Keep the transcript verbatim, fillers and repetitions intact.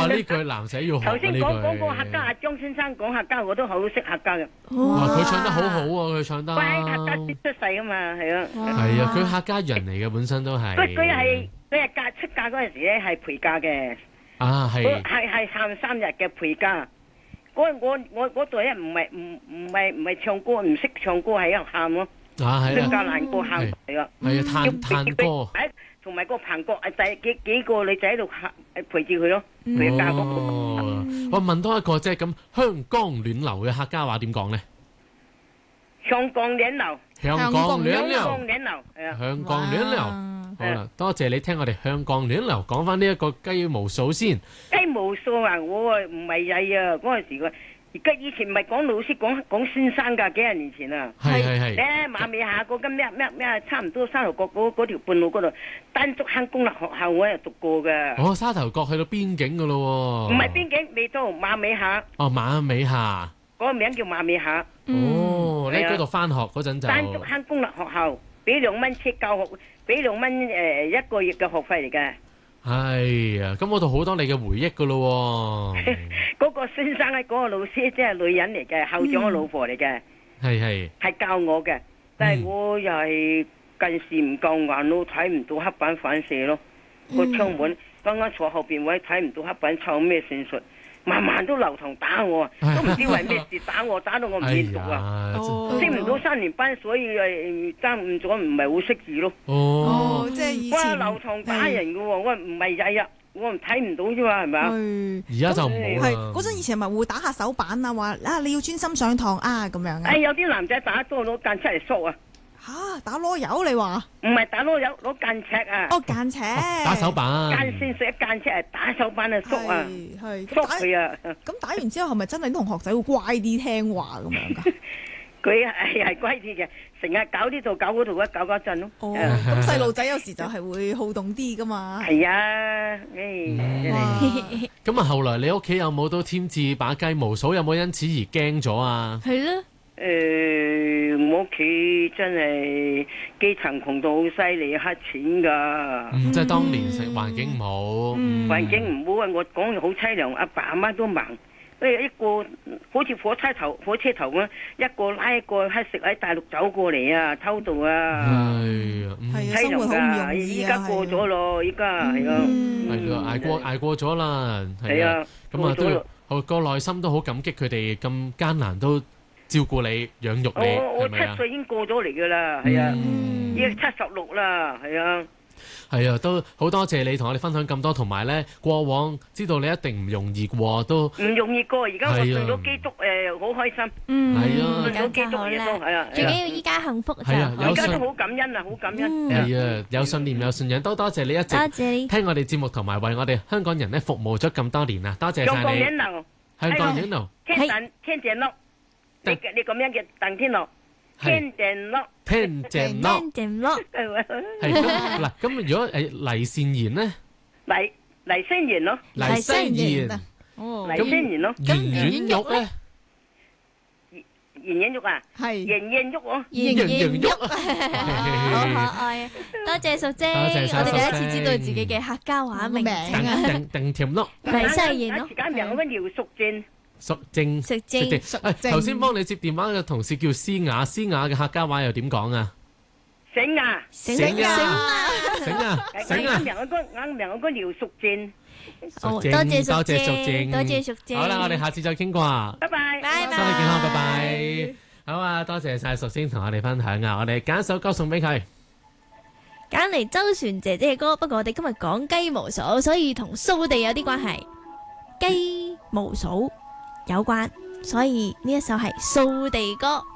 哇！呢句男仔要學頭先呢句。 講講個客家阿張先生講客家，我都好識客家嘅。 哇！佢唱得好好喎，佢唱得。 佢喺客家出世噶嘛，係啊。 係啊，佢客家人嚟嘅，本身都係。 佢佢係佢係嫁出嫁嗰陣時咧係陪嫁嘅。 啊，係。 係係喊三日嘅陪嫁。嗰我我嗰度咧唔係唔唔係唔係唱歌，唔識唱歌係喺度喊咯。 啊，係更加難過喊嚟噶。 係啊，嘆嘆歌。 同埋個彭國啊，第幾幾個女仔喺度陪住佢咯，陪佢嫁嗰個。 我問多一個啫，咁香江暖流嘅客家話點講咧？ 香港暖流， 香港暖流， 香港暖流，係啊， 香港暖流。好啦，多謝你聽我哋香港暖流講翻呢一個雞毛掃先。 雞毛掃啊！我啊唔係曳啊，嗰陣時個。而家以前唔係講老師講講先生㗎，幾廿年前啊， 係係係。 咧馬尾下嗰間咩咩咩，差唔多沙頭角嗰嗰條半路嗰度，丹竹坑公立學校我係讀過嘅。 哦，沙頭角去到邊境㗎咯喎。 唔係邊境，未到馬尾下。 哦，馬尾下。 嗰個名叫馬尾下。 哦，你喺嗰度返學嗰陣就。 丹竹坑公立學校，俾兩蚊車教學，俾兩蚊誒一個月嘅學費嚟嘅。 係啊，咁我度好多你嘅回憶噶咯喎。 嗰個先生咧，嗰個老師即係女人嚟嘅，校長嘅老婆嚟嘅。 係係。 係教我嘅，但係我又係近視唔夠眼咯，睇唔到黑板反射咯。個窗門剛剛坐後邊位睇唔到黑板，湊咩算術？晚晚都留堂打我，都唔知為咩事打我，打到我唔認讀啊！識唔到三年班，所以誒爭誤咗，唔係好識字咯。 哦，即係以前。 哇！留堂打人嘅喎，我唔係日日，我唔睇唔到啫嘛，係咪啊？ 而家就唔好啦。 嗰陣以前咪會打下手板啊，話啊你要專心上堂啊咁樣啊。 誒有啲男仔打多攞間尺嚟縮啊！ 吓，打籮柚你話？ 唔係打籮柚，攞間尺啊！ 哦，間尺。 打手板。 間線食一間尺係打手板啊，縮啊， 係縮佢啊！ 咁打完之後係咪真係啲同學仔會乖啲聽話咁樣噶？ 佢係係乖啲嘅，成日搞呢度搞嗰度一搞嗰陣咯。 哦，咁細路仔有時就係會好動啲噶嘛。 係啊，誒。 咁啊，後來你屋企有冇都添置把雞毛掃？有冇因此而驚咗啊？ 係咯。 誒、呃，我屋企真係基層窮到好犀利，乞錢噶、 嗯。即係當年食環境唔好， 嗯、環境唔好啊！我講嘢好凄涼，阿爸阿媽都盲。誒，一個好似火車頭火車頭咁，一個拉一個乞食喺大陸走過嚟啊，偷渡啊。係啊， 淒涼噶。依家過咗咯，依家係啊。 係咯，捱過捱過咗啦。 係啊， 咁啊都要個內心都好感激佢哋咁艱難都照顧你、養育你， 我我七歲已經過咗嚟噶啦，係啊，已經七十六啦，係啊， 係啊，都好多謝你同我哋分享咁多，同埋咧過往知道你一定唔容易過，都唔容易過。而家我信咗基督，誒，好開心。 嗯， 係啊， 信咗基督嘢都係啊， 最緊要依家幸福就係啊， 而家都好感恩啊，好感恩。 係啊，有信念有信仰，都多謝你一直多謝你聽我哋節目，同埋為我哋香港人咧服務咗咁多年啊，多謝晒你。 香港人流， 香港人流， 天電天電咯。你你咁樣嘅鄧天樂，天正咯， 天正咯， 天正咯， 係咁嗱。咁如果誒黎善賢咧， 黎黎星賢咯， 黎星賢， 哦，黎星賢咯。 咁圓圓玉咧， 圓圓玉啊， 係圓圓玉哦， 圓圓玉，好可愛啊！多謝淑姐，我哋第一次知道自己嘅客家話名稱啊， 鄧鄧甜咯， 黎星賢咯， 時間名我乜姚淑正。 淑正， 淑正， 誒，頭先幫你接電話嘅同事叫思雅，思雅嘅客家話又點講啊？ 醒啊， 醒啊，醒啊，醒啊！ 啱名我個啱名我個姚淑正。 好，多謝淑多謝淑正， 多謝淑正。 好啦，我哋下次再傾過。 拜拜， 拜拜， 身體健康，拜拜。好啊，多謝晒淑先同我哋分享啊！我哋揀一首歌送俾佢， 揀嚟周璇姐姐嘅歌。不過我哋今日講雞毛掃，所以同掃地有啲關係。雞毛掃有關，所以呢一首係掃地歌。